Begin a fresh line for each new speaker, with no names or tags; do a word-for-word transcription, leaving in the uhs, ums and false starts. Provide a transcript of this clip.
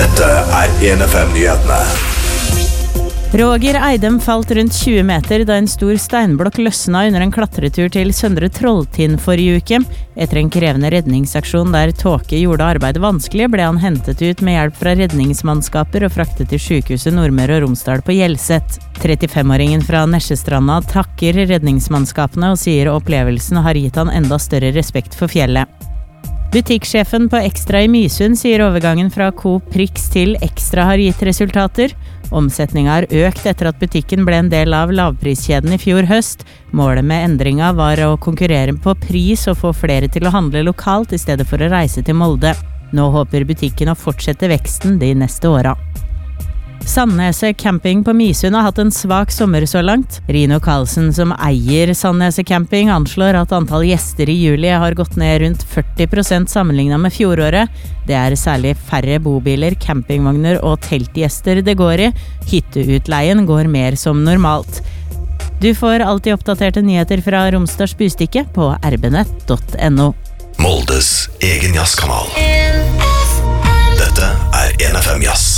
Dette er en F M-nyhetene.
Roger Eidem falt rundt tjue meter da en stor steinblokk løsna under en klatretur til Søndre Trolltind forrige uke. Etter en krevende redningsaksjon der tåke gjorde arbeidet vanskelig, ble han hentet ut med hjelp fra redningsmannskaper og fraktet til sykehuset Nordmøre og Romsdal på Hjelset. trettifem-åringen fra Nesjestranda takker redningsmannskapene og sier opplevelsen har gitt han enda større respekt for fjellet. Butikksjefen på Extra i Misund sier overgangen fra Coop Prix til Extra har gitt resultater. Omsetningen har økt etter at butikken ble en del av lavpriskjeden i fjor høst. Målet med endringen var å konkurrere på pris og få flere til å handle lokalt i stedet for å reise til Molde. Nå håper butikken å fortsette veksten de neste åra. Sandneset Camping på Misund har hatt en svak sommer så langt. Rino Karlsen, som eier Sandneset Camping, anslår at antall gjester i juli har gått ned rundt førti prosent sammenlignet med fjoråret. Det er særlig færre bobiler, campingvogner og teltgjester det går i. Hytteutleien går mer som normalt. Du får alltid oppdaterte nyheter fra Romsdals Bustikke på r b nett punktum n o.
Moldes egen jazzkanal. Dette er en F M Jazz.